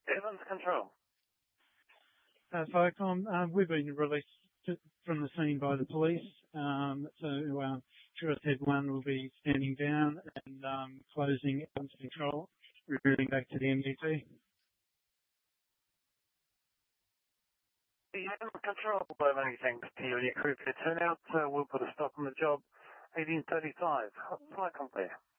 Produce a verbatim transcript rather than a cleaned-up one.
Evans Control. Uh, Firecom, um, we've been released to, from the scene by the police, um, so um, Tourist Head one will be standing down and um, closing Evans Control, removing back to the M D T. The Evans Control, by many thanks to you and your crew for your turnout. Uh, we'll put a stop on the job. eighteen thirty-five. Flight complete.